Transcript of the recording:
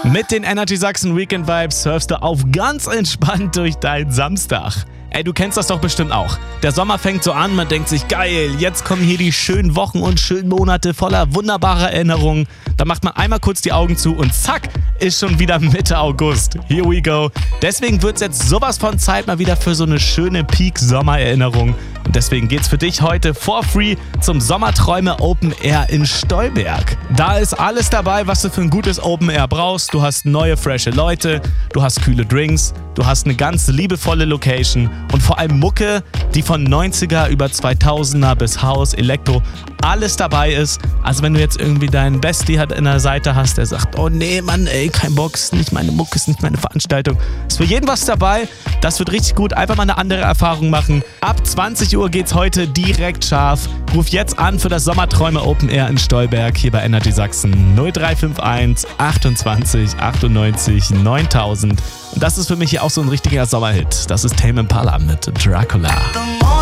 Mit den Energy Sachsen Weekend Vibes surfst du auf ganz entspannt durch deinen Samstag. Ey, du kennst das doch bestimmt auch. Der Sommer fängt so an, man denkt sich, geil, jetzt kommen hier die schönen Wochen und schönen Monate voller wunderbarer Erinnerungen. Da macht man einmal kurz die Augen zu und zack, ist schon wieder Mitte August. Here we go. Deswegen wird's jetzt sowas von Zeit mal wieder für so eine schöne Peak-Sommer-Erinnerung. Und deswegen geht's für dich heute for free zum Sommerträume Open Air in Stolberg. Da ist alles dabei, was du für ein gutes Open Air brauchst. Du hast neue, frische Leute, du hast kühle Drinks, du hast eine ganz liebevolle Location und vor allem Mucke, die von 90er über 2000er bis House, Elektro, alles dabei ist. Also wenn du jetzt irgendwie deinen Bestie an der Seite hast, der sagt, oh nee, Mann, ey, kein Bock, ist nicht meine Mucke, ist nicht meine Veranstaltung. Ist für jeden was dabei. Das wird richtig gut. Einfach mal eine andere Erfahrung machen. Ab 20 Uhr geht's heute direkt scharf. Ruf jetzt an für das Sommerträume Open Air in Stolberg hier bei Energy Sachsen 0351 28 98 9000. Und das ist für mich hier auch so ein richtiger Sommerhit. Das ist Tame Impala mit Dracula.